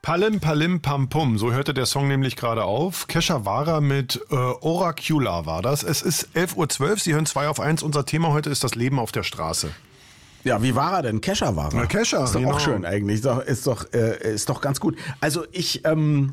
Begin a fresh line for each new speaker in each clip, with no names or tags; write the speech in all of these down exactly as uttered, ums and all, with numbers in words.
Palim Palim Pam Pum, so hörte der Song nämlich gerade auf. Kesha Wara mit äh, Oracula war das. Es ist elf Uhr zwölf, Sie hören zwei auf eins. Unser Thema heute ist das Leben auf der Straße.
Ja, wie war er denn? Kesha war er.
Na, Kesha,
ist doch
genau.
auch schön eigentlich. Ist doch, ist doch, äh, ist doch ganz gut. Also ich, ähm,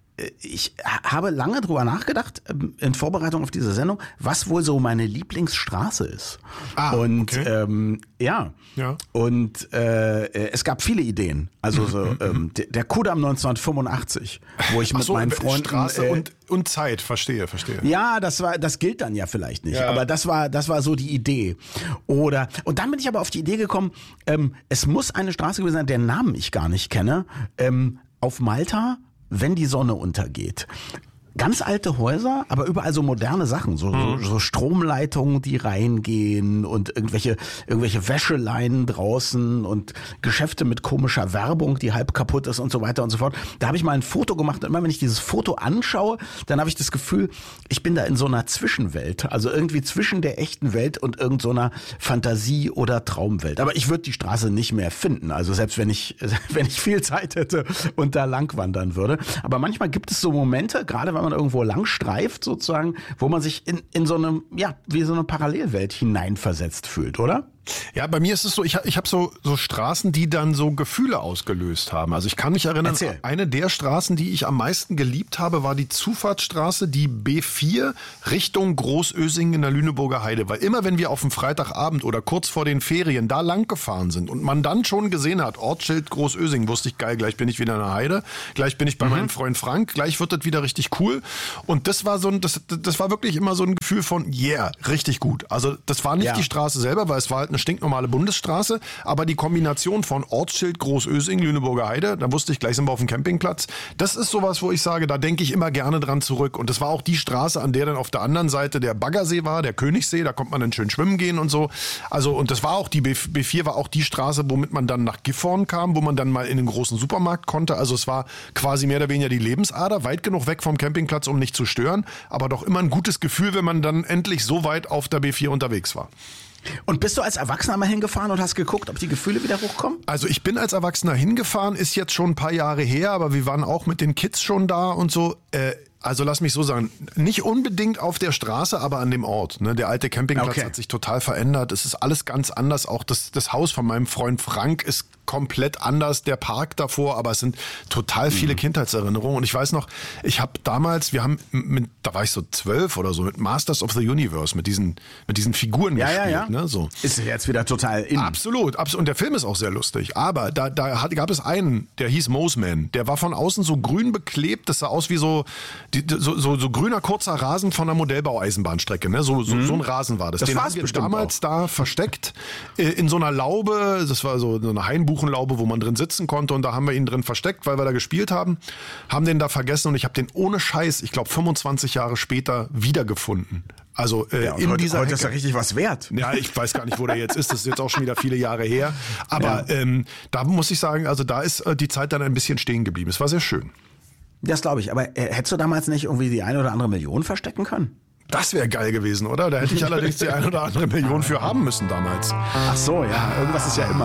ich habe lange drüber nachgedacht, in Vorbereitung auf diese Sendung, was wohl so meine Lieblingsstraße ist.
Ah,
und
okay.
ähm, ja.
Ja.
Und äh, es gab viele Ideen. Also so, ähm, der, der Kudamm neunzehnhundertfünfundachtzig, wo ich
Ach
mit
so,
meinen Freunden
Straße
äh,
und, und Zeit, verstehe, verstehe.
Ja, das war, das gilt dann ja vielleicht nicht.
Ja.
Aber das war, das war so die Idee. Oder und dann bin ich aber auf die Idee gekommen. Ähm, es muss eine Straße gewesen sein, deren Namen ich gar nicht kenne. Ähm, auf Malta, wenn die Sonne untergeht. Ganz alte Häuser, aber überall so moderne Sachen, so,
Mhm.
so, so Stromleitungen, die reingehen und irgendwelche irgendwelche Wäscheleinen draußen und Geschäfte mit komischer Werbung, die halb kaputt ist und so weiter und so fort. Da habe ich mal ein Foto gemacht und immer wenn ich dieses Foto anschaue, dann habe ich das Gefühl, ich bin da in so einer Zwischenwelt, also irgendwie zwischen der echten Welt und irgend so einer Fantasie- oder Traumwelt. Aber ich würde die Straße nicht mehr finden, also selbst wenn ich wenn ich viel Zeit hätte und da lang wandern würde. Aber manchmal gibt es so Momente, gerade wenn man irgendwo lang streift sozusagen, wo man sich in, in so eine, ja, wie so eine Parallelwelt hineinversetzt fühlt, oder?
Ja, bei mir ist es so, ich, ich habe so, so Straßen, die dann so Gefühle ausgelöst haben. Also ich kann mich erinnern,
Erzähl.
eine der Straßen, die ich am meisten geliebt habe, war die Zufahrtsstraße, die B vier Richtung Großösingen in der Lüneburger Heide. Weil immer, wenn wir auf dem Freitagabend oder kurz vor den Ferien da lang gefahren sind und man dann schon gesehen hat, Ortsschild Großösingen, wusste ich, geil, gleich bin ich wieder in der Heide, gleich bin ich bei mhm. meinem Freund Frank, gleich wird das wieder richtig cool. Und das war so ein, das, das war wirklich immer so ein Gefühl von, yeah, richtig gut. Also das war nicht
Ja.
die Straße selber, weil es war halt eine stinknormale Bundesstraße, aber die Kombination von Ortsschild Großösing, Lüneburger Heide, da wusste ich, gleich sind wir auf dem Campingplatz, das ist sowas, wo ich sage, da denke ich immer gerne dran zurück. Und das war auch die Straße, an der dann auf der anderen Seite der Baggersee war, der Königssee, da konnte man dann schön schwimmen gehen und so. Also und das war auch, die B vier war auch die Straße, womit man dann nach Gifhorn kam, wo man dann mal in den großen Supermarkt konnte. Also es war quasi mehr oder weniger die Lebensader, weit genug weg vom Campingplatz, um nicht zu stören, aber doch immer ein gutes Gefühl, wenn man dann endlich so weit auf der B vier unterwegs war.
Und bist du als Erwachsener mal hingefahren und hast geguckt, ob die Gefühle wieder hochkommen?
Also ich bin als Erwachsener hingefahren, ist jetzt schon ein paar Jahre her, aber wir waren auch mit den Kids schon da und so. Äh, also lass mich so sagen, nicht unbedingt auf der Straße, aber an dem Ort. Ne? Der alte Campingplatz
Okay.
hat sich total verändert. Es ist alles ganz anders. Auch das, das Haus von meinem Freund Frank ist komplett anders. Der Park davor, aber es sind total viele mhm. Kindheitserinnerungen. Und ich weiß noch, ich habe damals, wir haben, mit, da war ich so zwölf oder so, mit Masters of the Universe, mit diesen, mit diesen Figuren
Ja,
gespielt.
ja, ja.
Ne? So.
Ist jetzt wieder total in.
Absolut, absolut. Und der Film ist auch sehr lustig. Aber da, da hat, gab es einen, der hieß Moseman. Der war von außen so grün beklebt. Das sah aus wie so, die, so, so, so grüner kurzer Rasen von einer Modellbau-Eisenbahnstrecke. Ne? So, so, mhm. so ein Rasen war das.
Das
Den
war's
haben wir
bestimmt
damals
auch.
da versteckt äh, in so einer Laube. Das war so eine Hainbuchenlaube, wo man drin sitzen konnte. Und da haben wir ihn drin versteckt, weil wir da gespielt haben. Haben den da vergessen und ich habe den ohne Scheiß, ich glaube fünfundzwanzig Jahre später wiedergefunden. Also äh,
Ja, und
in
heute,
dieser
heute ist
Hecke.
ja richtig was wert.
Ja, ich weiß gar nicht, wo der jetzt ist. Das ist jetzt auch schon wieder viele Jahre her. Aber ja. ähm, da muss ich sagen, also da ist äh, die Zeit dann ein bisschen stehen geblieben. Es war sehr schön.
Das glaube ich. Aber äh, hättest du damals nicht irgendwie die eine oder andere Million verstecken können?
Das wäre geil gewesen, oder? Da hätte ich allerdings die eine oder andere Million für haben müssen damals.
Ach so, ja. Irgendwas ist ja immer.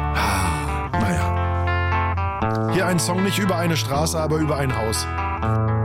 Naja. Hier ein Song nicht über eine Straße, aber über ein Haus.